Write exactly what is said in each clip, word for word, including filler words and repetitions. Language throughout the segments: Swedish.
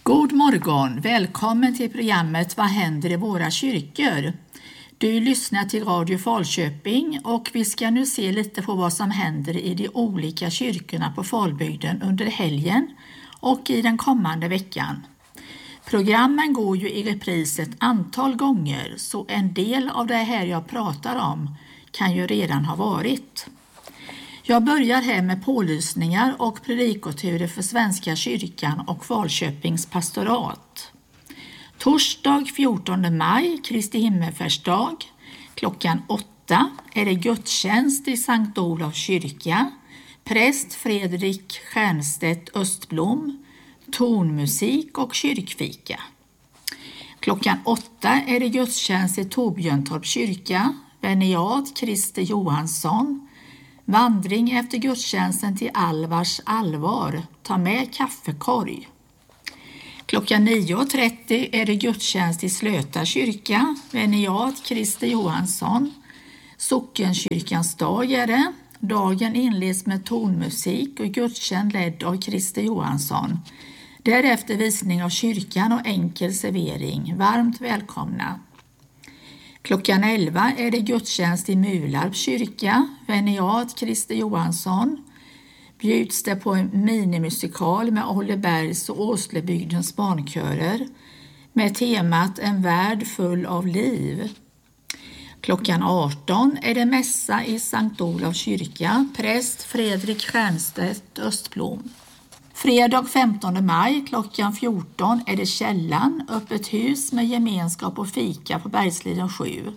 God morgon, välkommen till programmet Vad händer i våra kyrkor? Du lyssnar till Radio Falköping och vi ska nu se lite på vad som händer i de olika kyrkorna på Falbygden under helgen och i den kommande veckan. Programmen går ju i repris ett antal gånger, så en del av det här jag pratar om kan ju redan ha varit. Jag börjar här med pålysningar och predikoturer för Svenska kyrkan och Falköpings pastorat. Torsdag fjortonde maj, Kristi himmelfärdsdag, klockan åtta är det gudstjänst i Sankt Olofs kyrka. Präst Fredrik Stjernstedt Östblom, tonmusik och kyrkfika. Klockan åtta är det gudstjänst i Torbjörntorp kyrka. Veniat Christer Johansson. Vandring efter gudstjänsten till Alvars allvar. Ta med kaffekorg. Klockan nio och trettio är det gudstjänst i Slöta kyrka. Veniat Christer Johansson. Sockenkyrkans dag är det. Dagen inleds med tonmusik och gudstjänst ledd av Christer Johansson. Därefter visning av kyrkan och enkel servering. Varmt välkomna. Klockan elva är det gudstjänst i Mularp kyrka. Veniat Christer Johansson. Bjuds det på en minimusikal med Ollebergs och Åslebygdens barnkörer med temat En värld full av liv. Klockan arton är det mässa i Sankt Olofs kyrka. Präst Fredrik Stjernstedt Östblom. Fredag femtonde maj klockan fjorton är det Källan, öppet hus med gemenskap och fika på Bergsliden sju.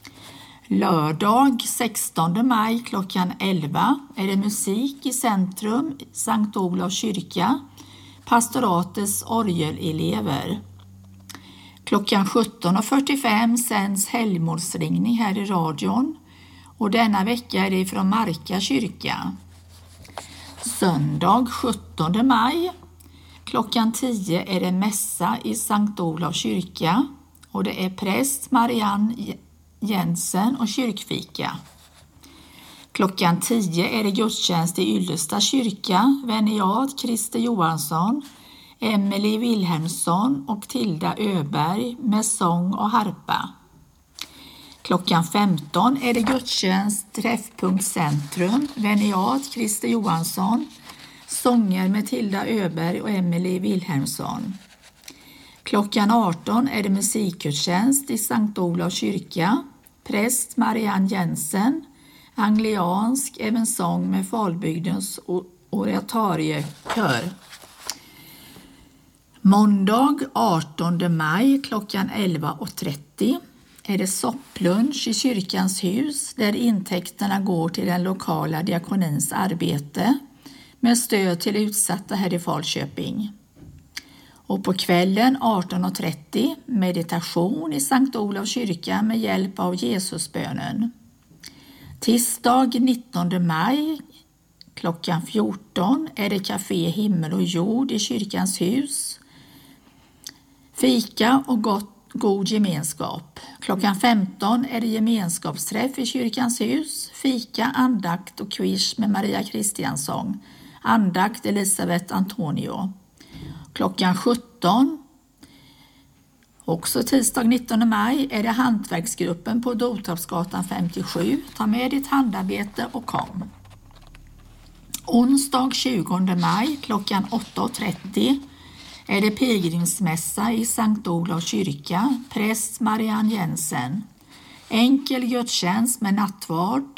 Lördag sextonde maj klockan elva är det musik i centrum Sankt Olofs kyrka, pastoratets orgelelever. Klockan sjutton och fyrtiofem sänds helgmålsringning här i radion och denna vecka är det från Marka kyrka. Söndag sjuttonde maj klockan tio är det mässa i Sankt Olofs kyrka och det är präst Marianne Jensen och kyrkfika. Klockan tio är det gudstjänst i Yllesta kyrka. Veniat Christer Johansson, Emelie Wilhelmsson och Tilda Öberg med sång och harpa. Klockan femton är det gudstjänst Träffpunkt Centrum. Veniat Christer Johansson, sånger med Tilda Öberg och Emelie Wilhelmsson. Klockan arton är det musikgudstjänst i Sankt Olofs kyrka. Präst Marianne Jensen, angliansk evensång med Falbygdens oratoriekör. Måndag artonde maj klockan elva och trettio är det sopplunch i kyrkans hus där intäkterna går till den lokala diakonins arbete med stöd till utsatta här i Falköping. Och på kvällen arton och trettio meditation i Sankt Olofs kyrka med hjälp av Jesusbönen. Tisdag nittonde maj klockan fjorton är det kafé Himmel och jord i kyrkans hus. Fika och gott, god gemenskap. Klockan femton är det gemenskapsträff i kyrkans hus. Fika, andakt och quiz med Maria Kristiansson. Andakt Elisabeth Antonio. Klockan sjutton, också tisdag nittonde maj, är det hantverksgruppen på Dotorpsgatan femtiosju. Ta med ditt handarbete och kom. Onsdag tjugonde maj klockan åtta och trettio är det pilgrimsmässa i Sankt Olofs kyrka. Präst Marianne Jensen. Enkel gudstjänst med nattvard.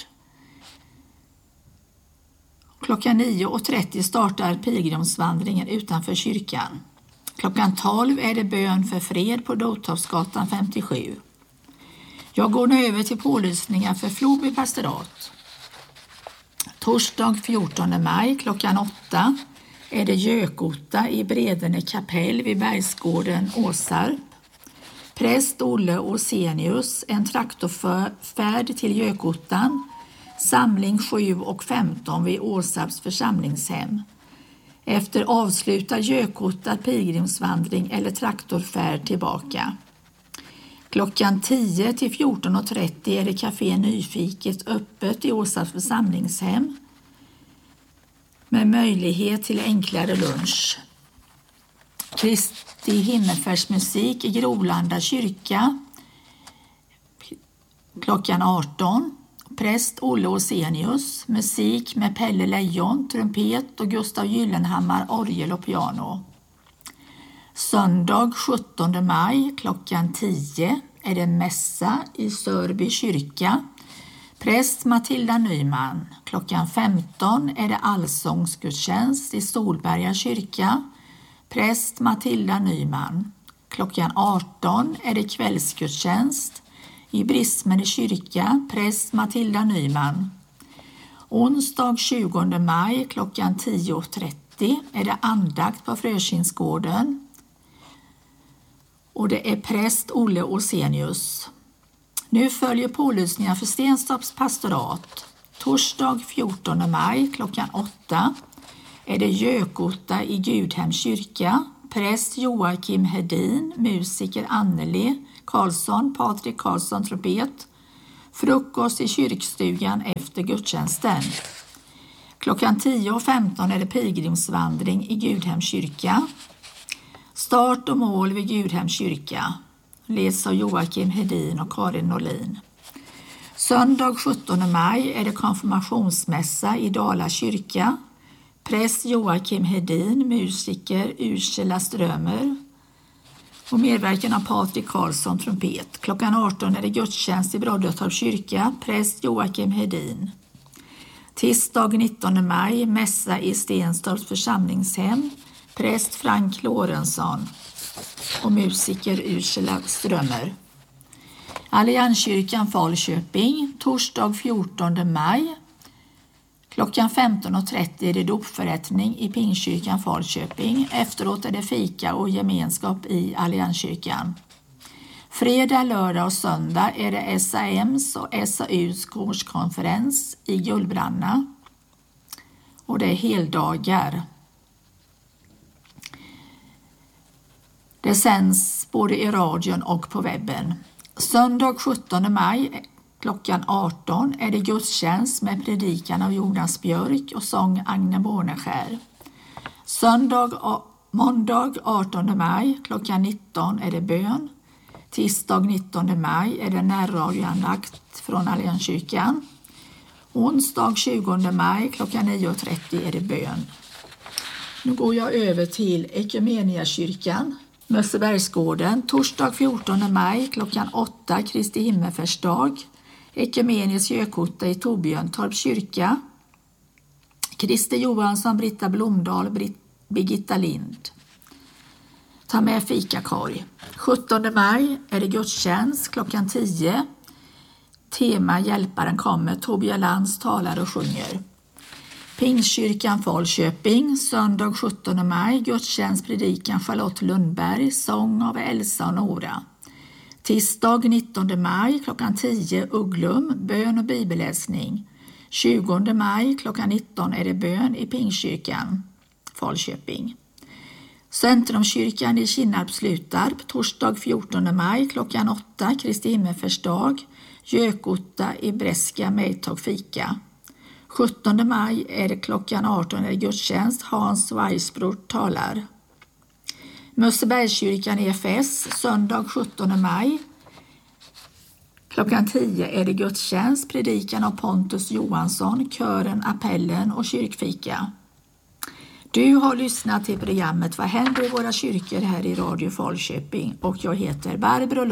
Klockan nio och trettio startar pilgrimsvandringen utanför kyrkan. Klockan tolv är det bön för fred på Dotorpsgatan femtiosju. Jag går nu över till pålysningar för Floby pastorat. Torsdag fjortonde maj klockan åtta är det Gökota i Bredene kapell vid Bergsgården Åsarp. Präst Olle Osenius, en traktorfärd till Gökotan. Samling sju och femton vid Åsarps församlingshem. Efter avslutad Gökota pilgrimsvandring eller traktorfärd tillbaka. Klockan tio till fjorton och trettio är det kafé Nyfiket öppet i Åsarps församlingshem med möjlighet till enklare lunch. Krist, Kristi himmelfärdsmusik i Grolanda kyrka klockan arton. Präst Olle Osenius, musik med Pelle Lejon, trumpet och Gustav Gyllenhammar, orgel och piano. Söndag sjuttonde maj klockan tio är det mässa i Sörby kyrka. Präst Matilda Nyman. Klockan femton är det allsångsgudstjänst i Solberga kyrka. Präst Matilda Nyman. Klockan arton är det kvällsgudstjänst i Brismede kyrka. Präst Matilda Nyman. Onsdag tjugonde maj klockan tio och trettio är det andakt på Frökinsgården. Och det är präst Olle Osenius. Nu följer pålysningar för Stenstorps pastorat. Torsdag fjortonde maj klockan åtta är det Gökotta i Gudhem kyrka. Präst Joakim Hedin, musiker Anneli Karlsson, Patrik Karlsson, trumpet. Frukost i kyrkstugan efter gudstjänsten. Klockan tio och femton är det pilgrimsvandring i Gudhem kyrka. Start och mål vid Gudhem kyrka. Leds av Joakim Hedin och Karin Norlin. Söndag sjuttonde maj är det konfirmationsmässa i Dala kyrka. Präst Joakim Hedin, musiker Ursula Strömer. Och medverkan av Patrik Karlsson, trumpet. Klockan arton är det gudstjänst i Broddetorps kyrka. Präst Joakim Hedin. Tisdag nittonde maj mässa i Stenstorps församlingshem. Präst Frank Lorentzon och musiker Ursula Strömer. Allianskyrkan Falköping, torsdag fjortonde maj. Klockan femton och trettio är det dopförrättning i Pingstkyrkan Falköping. Efteråt är det fika och gemenskap i Allianskyrkan. Fredag, lördag och söndag är det S A M:s och S A U:s gårdskonferens i Gullbranna. Och det är heldagar. Det sänds både i radion och på webben. Söndag sjuttonde maj klockan arton är det gudstjänst med predikan av Jonas Björk och sång Agne Borneskär. Söndag, måndag artonde maj klockan nitton är det bön. Tisdag nittonde maj är det närradioandakt från Allianskyrkan. Onsdag tjugonde maj klockan nio och trettio är det bön. Nu går jag över till Ekumeniakyrkan. Mössebergsgården, torsdag fjortonde maj klockan åtta, Kristi himmelfärdsdag. Ekumenisk Gökotta i Torbjörntorps kyrka. Christer Johansson, Britta Blomdahl, Britt, Birgitta Lind. Ta med fikakorg. sjuttonde maj är det gudstjänst klockan tio. Tema Hjälparen kommer. Tobias Lantz talar och sjunger. Pingstkyrkan Falköping, söndag sjuttonde maj, gudstjänst predikan Charlotte Lundberg, sång av Elsa och Nora. Tisdag nittonde maj klockan tio, Ugglum, bön och bibelläsning. tjugonde maj klockan nitton är det bön i Pingstkyrkan Falköping. Centrumkyrkan i Kinnarp Slutarp, torsdag fjortonde maj klockan åtta, Kristi himmelfärdsdag, Gökotta i Bräska Mejtag fika. sjuttonde maj är det klockan arton är det gudstjänst, Hans Weisbror talar. Mössebergskyrkan E F S, söndag sjuttonde maj. Klockan tio är det gudstjänst, predikan av Pontus Johansson, kören Appellen och kyrkfika. Du har lyssnat till programmet Vad händer i våra kyrkor här i Radio Falköping och jag heter Barbro